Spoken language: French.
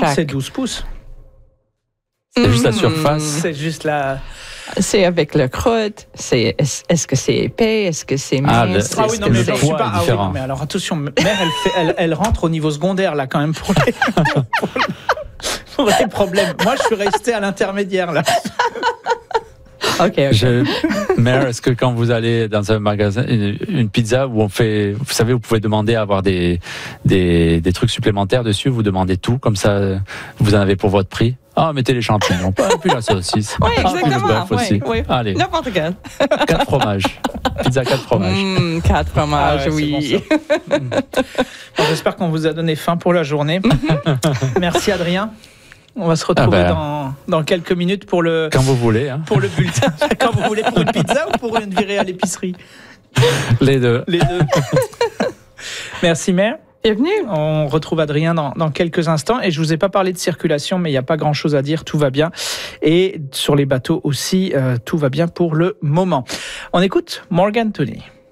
c'est 12 pouces. C'est juste la surface. C'est juste la... C'est avec la croûte. Est-ce que c'est épais? Est-ce que c'est mince? Ah oui, non, mais j'en suis pas... différent. Ah oui, mais alors attention, mère, elle rentre au niveau secondaire, là, quand même, pour les problèmes. Moi, je suis resté à l'intermédiaire, là. OK. Mère, est-ce que quand vous allez dans un magasin, une pizza où on fait, vous savez, vous pouvez demander à avoir des trucs supplémentaires dessus, vous demandez tout, comme ça, vous en avez pour votre prix. Ah, mettez les champignons, puis la saucisse. Oui, puis le exactement. bœuf aussi. Oui. Allez, N'importe quel. 4 fromages. Pizza 4 fromages. 4 fromages, Ah ouais, oui. c'est bon, Bon, j'espère qu'on vous a donné faim pour la journée. Merci Adrien. On va se retrouver dans quelques minutes pour le... Quand vous voulez. Hein. Pour le bulletin. Quand vous voulez, pour une pizza ou pour une virée à l'épicerie? Les deux. Les deux. Merci Mère. Bienvenue. On retrouve Adrien dans quelques instants. Et je ne vous ai pas parlé de circulation, mais il n'y a pas grand-chose à dire. Tout va bien. Et sur les bateaux aussi, tout va bien pour le moment. On écoute Morgan Tooney.